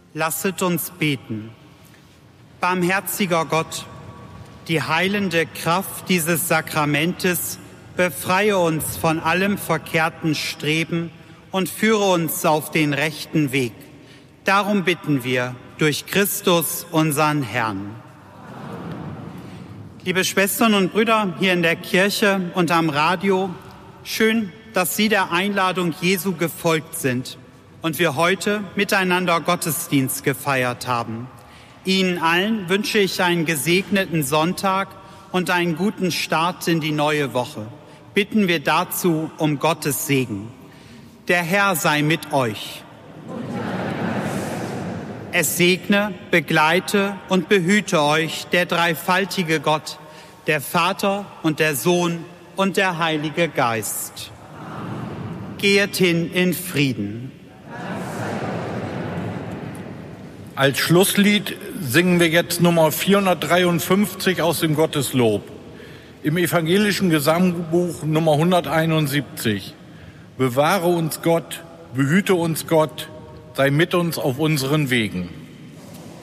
Lasset uns beten. Barmherziger Gott, die heilende Kraft dieses Sakramentes befreie uns von allem verkehrten Streben und führe uns auf den rechten Weg. Darum bitten wir durch Christus, unseren Herrn. Liebe Schwestern und Brüder hier in der Kirche und am Radio, schön, dass Sie der Einladung Jesu gefolgt sind und wir heute miteinander Gottesdienst gefeiert haben. Ihnen allen wünsche ich einen gesegneten Sonntag und einen guten Start in die neue Woche. Bitten wir dazu um Gottes Segen. Der Herr sei mit euch. Es segne, begleite und behüte euch der dreifaltige Gott, der Vater und der Sohn und der Heilige Geist. Geht hin in Frieden. Als Schlusslied singen wir jetzt Nummer 453 aus dem Gotteslob. Im evangelischen Gesangbuch Nummer 171. Bewahre uns Gott, behüte uns Gott, sei mit uns auf unseren Wegen.